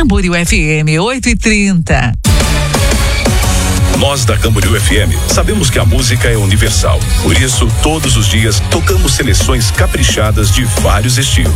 Camboriú FM 8h30. Nós da Camboriú FM sabemos que a música é universal. Por isso, todos os dias tocamos seleções caprichadas de vários estilos.